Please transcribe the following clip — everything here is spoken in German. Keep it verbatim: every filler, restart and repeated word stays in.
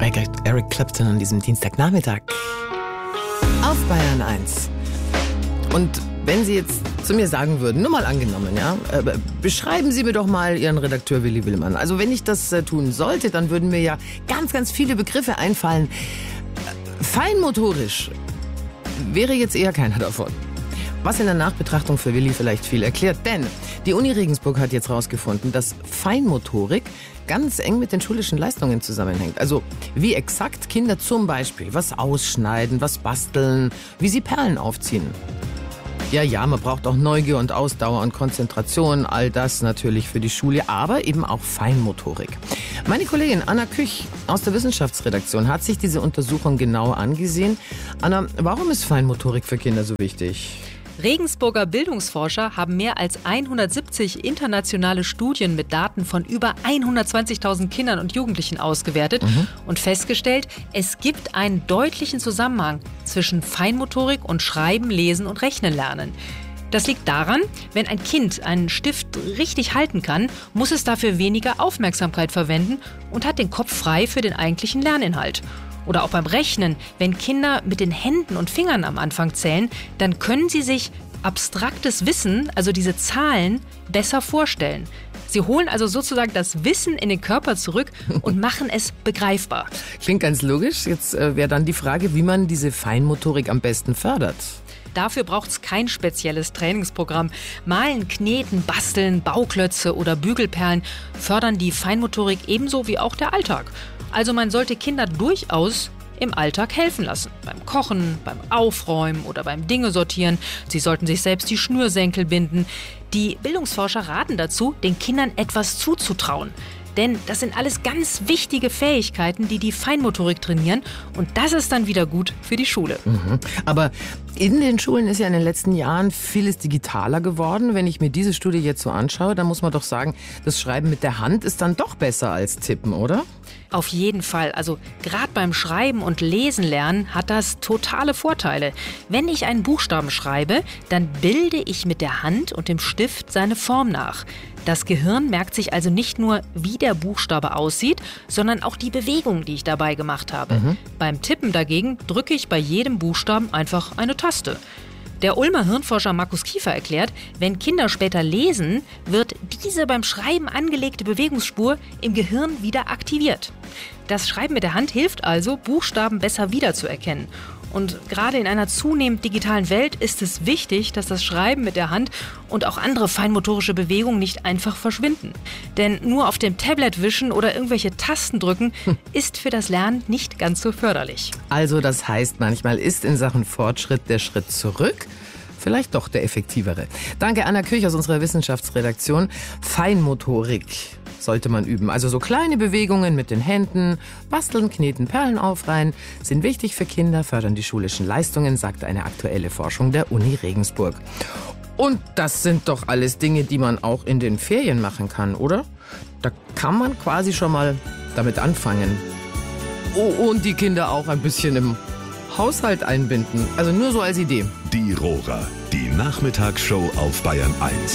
Eric, Eric Clapton an diesem Dienstagnachmittag auf Bayern eins. Und wenn Sie jetzt zu mir sagen würden, nur mal angenommen, ja, äh, beschreiben Sie mir doch mal Ihren Redakteur Willi Willmann. Also wenn ich das äh, tun sollte, dann würden mir ja ganz, ganz viele Begriffe einfallen. Äh, feinmotorisch wäre jetzt eher keiner davon. Was in der Nachbetrachtung für Willi vielleicht viel erklärt, denn die Uni Regensburg hat jetzt herausgefunden, dass Feinmotorik ganz eng mit den schulischen Leistungen zusammenhängt. Also wie exakt Kinder zum Beispiel was ausschneiden, was basteln, wie sie Perlen aufziehen. Ja, ja, man braucht auch Neugier und Ausdauer und Konzentration, all das natürlich für die Schule, aber eben auch Feinmotorik. Meine Kollegin Anna Küch aus der Wissenschaftsredaktion hat sich diese Untersuchung genauer angesehen. Anna, warum ist Feinmotorik für Kinder so wichtig? Regensburger Bildungsforscher haben mehr als hundertsiebzig internationale Studien mit Daten von über hundertzwanzigtausend Kindern und Jugendlichen ausgewertet mhm. und festgestellt, es gibt einen deutlichen Zusammenhang zwischen Feinmotorik und Schreiben, Lesen und Rechnen lernen. Das liegt daran, wenn ein Kind einen Stift richtig halten kann, muss es dafür weniger Aufmerksamkeit verwenden und hat den Kopf frei für den eigentlichen Lerninhalt. Oder auch beim Rechnen, wenn Kinder mit den Händen und Fingern am Anfang zählen, dann können sie sich abstraktes Wissen, also diese Zahlen, besser vorstellen. Sie holen also sozusagen das Wissen in den Körper zurück und machen es begreifbar. Klingt ganz logisch. Jetzt äh, wäre dann die Frage, wie man diese Feinmotorik am besten fördert. Dafür braucht es kein spezielles Trainingsprogramm. Malen, Kneten, Basteln, Bauklötze oder Bügelperlen fördern die Feinmotorik ebenso wie auch der Alltag. Also man sollte Kinder durchaus im Alltag helfen lassen. Beim Kochen, beim Aufräumen oder beim Dinge sortieren. Sie sollten sich selbst die Schnürsenkel binden. Die Bildungsforscher raten dazu, den Kindern etwas zuzutrauen. Denn das sind alles ganz wichtige Fähigkeiten, die die Feinmotorik trainieren. Und das ist dann wieder gut für die Schule. Mhm. Aber in den Schulen ist ja in den letzten Jahren vieles digitaler geworden. Wenn ich mir diese Studie jetzt so anschaue, dann muss man doch sagen, das Schreiben mit der Hand ist dann doch besser als Tippen, oder? Auf jeden Fall. Also gerade beim Schreiben und Lesen lernen hat das totale Vorteile. Wenn ich einen Buchstaben schreibe, dann bilde ich mit der Hand und dem Stift seine Form nach. Das Gehirn merkt sich also nicht nur, wie der Buchstabe aussieht, sondern auch die Bewegung, die ich dabei gemacht habe. Mhm. Beim Tippen dagegen drücke ich bei jedem Buchstaben einfach eine Taste. Der Ulmer Hirnforscher Markus Kiefer erklärt, wenn Kinder später lesen, wird diese beim Schreiben angelegte Bewegungsspur im Gehirn wieder aktiviert. Das Schreiben mit der Hand hilft also, Buchstaben besser wiederzuerkennen. Und gerade in einer zunehmend digitalen Welt ist es wichtig, dass das Schreiben mit der Hand und auch andere feinmotorische Bewegungen nicht einfach verschwinden. Denn nur auf dem Tablet wischen oder irgendwelche Tasten drücken hm. ist für das Lernen nicht ganz so förderlich. Also das heißt, manchmal ist in Sachen Fortschritt der Schritt zurück vielleicht doch der effektivere. Danke Anna Küch aus unserer Wissenschaftsredaktion. Feinmotorik sollte man üben. Also so kleine Bewegungen mit den Händen, basteln, kneten, Perlen aufreihen, sind wichtig für Kinder, fördern die schulischen Leistungen, sagt eine aktuelle Forschung der Uni Regensburg. Und das sind doch alles Dinge, die man auch in den Ferien machen kann, oder? Da kann man quasi schon mal damit anfangen. Oh, und die Kinder auch ein bisschen im Haushalt einbinden. Also nur so als Idee. Die Rora, die Nachmittagsshow auf Bayern eins.